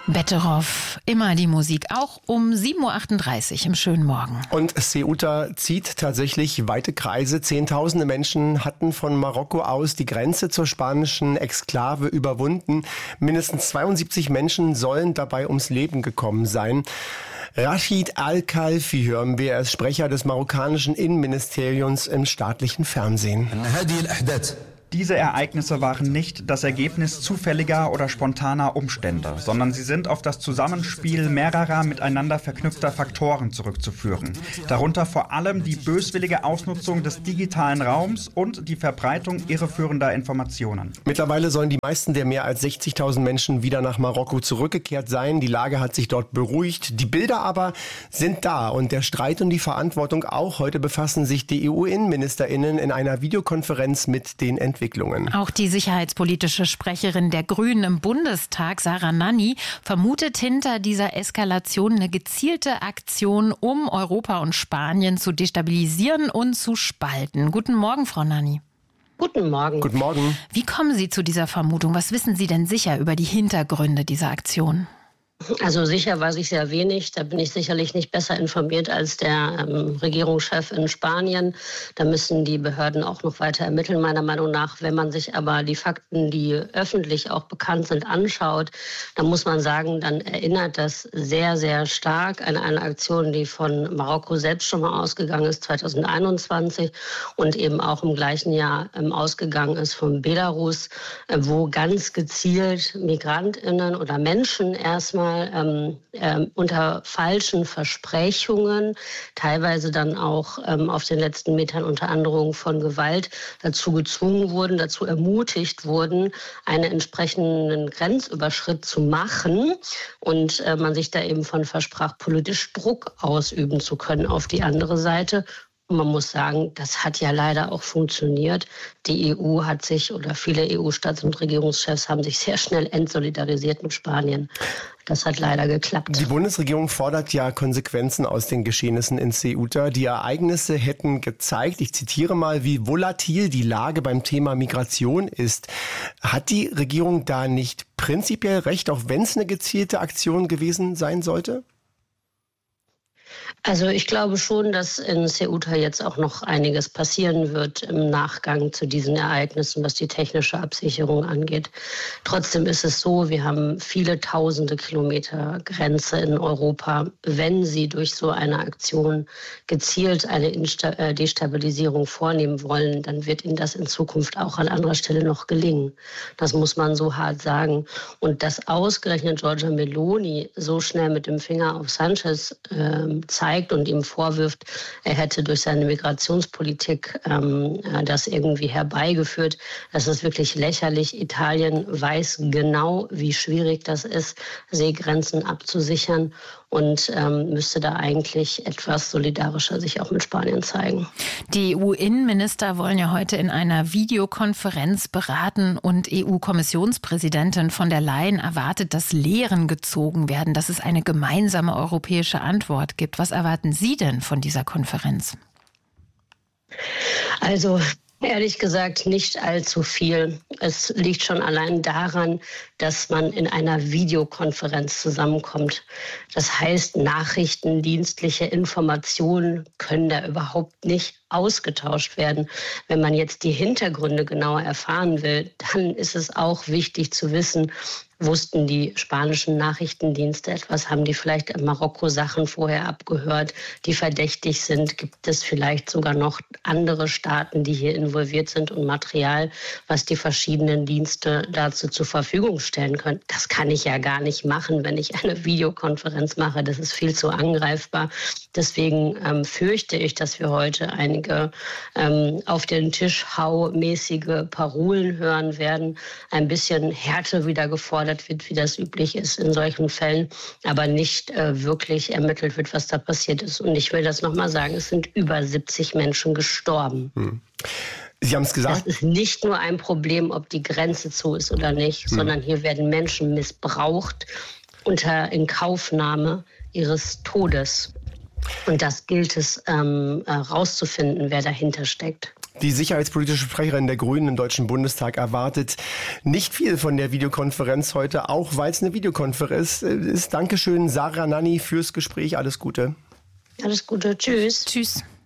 Betteroff, immer die Musik, auch um 7.38 Uhr im schönen Morgen. Und Ceuta zieht tatsächlich weite Kreise. Zehntausende Menschen hatten von Marokko aus die Grenze zur spanischen Exklave überwunden. Mindestens 72 Menschen sollen dabei ums Leben gekommen sein. Rachid Al-Khalfi hören wir, er ist Sprecher des marokkanischen Innenministeriums im staatlichen Fernsehen. Diese Ereignisse waren nicht das Ergebnis zufälliger oder spontaner Umstände, sondern sie sind auf das Zusammenspiel mehrerer miteinander verknüpfter Faktoren zurückzuführen. Darunter vor allem die böswillige Ausnutzung des digitalen Raums und die Verbreitung irreführender Informationen. Mittlerweile sollen die meisten der mehr als 60.000 Menschen wieder nach Marokko zurückgekehrt sein. Die Lage hat sich dort beruhigt. Die Bilder aber sind da und der Streit und die Verantwortung auch. Heute befassen sich die EU-InnenministerInnen in einer Videokonferenz mit den Entwicklungen. Auch die sicherheitspolitische Sprecherin der Grünen im Bundestag, Sarah Nanni, vermutet hinter dieser Eskalation eine gezielte Aktion, um Europa und Spanien zu destabilisieren und zu spalten. Guten Morgen, Frau Nanni. Guten Morgen. Guten Morgen. Wie kommen Sie zu dieser Vermutung? Was wissen Sie denn sicher über die Hintergründe dieser Aktion? Also sicher weiß ich sehr wenig. Da bin ich sicherlich nicht besser informiert als der Regierungschef in Spanien. Da müssen die Behörden auch noch weiter ermitteln, meiner Meinung nach. Wenn man sich aber die Fakten, die öffentlich auch bekannt sind, anschaut, dann muss man sagen, dann erinnert das sehr, sehr stark an eine Aktion, die von Marokko selbst schon mal ausgegangen ist, 2021 und eben auch im gleichen Jahr ausgegangen ist von Belarus, wo ganz gezielt MigrantInnen oder Menschen erstmal unter falschen Versprechungen, teilweise dann auch auf den letzten Metern unter Androhung von Gewalt dazu gezwungen wurden, dazu ermutigt wurden, einen entsprechenden Grenzüberschritt zu machen und man sich da eben von versprach, politisch Druck ausüben zu können auf die andere Seite. Und man muss sagen, das hat ja leider auch funktioniert. Die EU hat sich, oder viele EU-Staats- und Regierungschefs haben sich sehr schnell entsolidarisiert mit Spanien. Das hat leider geklappt. Die Bundesregierung fordert ja Konsequenzen aus den Geschehnissen in Ceuta. Die Ereignisse hätten gezeigt, ich zitiere mal, wie volatil die Lage beim Thema Migration ist. Hat die Regierung da nicht prinzipiell recht, auch wenn es eine gezielte Aktion gewesen sein sollte? Also ich glaube schon, dass in Ceuta jetzt auch noch einiges passieren wird im Nachgang zu diesen Ereignissen, was die technische Absicherung angeht. Trotzdem ist es so, wir haben viele tausende Kilometer Grenze in Europa. Wenn Sie durch so eine Aktion gezielt eine Destabilisierung vornehmen wollen, dann wird Ihnen das in Zukunft auch an anderer Stelle noch gelingen. Das muss man so hart sagen. Und dass ausgerechnet Giorgia Meloni so schnell mit dem Finger auf Sanchez zeigt und ihm vorwirft, er hätte durch seine Migrationspolitik das irgendwie herbeigeführt. Das ist wirklich lächerlich. Italien weiß genau, wie schwierig das ist, Seegrenzen abzusichern und müsste da eigentlich etwas solidarischer sich auch mit Spanien zeigen. Die EU-Innenminister wollen ja heute in einer Videokonferenz beraten und EU-Kommissionspräsidentin von der Leyen erwartet, dass Lehren gezogen werden, dass es eine gemeinsame europäische Antwort gibt. Was erwarten Sie denn von dieser Konferenz? Also ehrlich gesagt nicht allzu viel. Es liegt schon allein daran, dass man in einer Videokonferenz zusammenkommt. Das heißt, nachrichtendienstliche Informationen können da überhaupt nicht ausgetauscht werden. Wenn man jetzt die Hintergründe genauer erfahren will, dann ist es auch wichtig zu wissen, wussten die spanischen Nachrichtendienste etwas? Haben die vielleicht in Marokko Sachen vorher abgehört, die verdächtig sind? Gibt es vielleicht sogar noch andere Staaten, die hier involviert sind und Material, was die verschiedenen Dienste dazu zur Verfügung stellen können? Das kann ich ja gar nicht machen, wenn ich eine Videokonferenz mache. Das ist viel zu angreifbar. Deswegen fürchte ich, dass wir heute einige auf den Tisch hau-mäßige Parolen hören werden. Ein bisschen Härte wieder gefordert wird, wie das üblich ist in solchen Fällen, aber nicht wirklich ermittelt wird, was da passiert ist. Und ich will das nochmal sagen, es sind über 70 Menschen gestorben. Sie haben es gesagt. Das ist nicht nur ein Problem, ob die Grenze zu ist oder nicht, sondern hier werden Menschen missbraucht unter Inkaufnahme ihres Todes. Und das gilt es rauszufinden, wer dahinter steckt. Die sicherheitspolitische Sprecherin der Grünen im Deutschen Bundestag erwartet nicht viel von der Videokonferenz heute, auch weil es eine Videokonferenz ist. Dankeschön, Sarah Nanni, fürs Gespräch. Alles Gute. Alles Gute. Tschüss. Tschüss.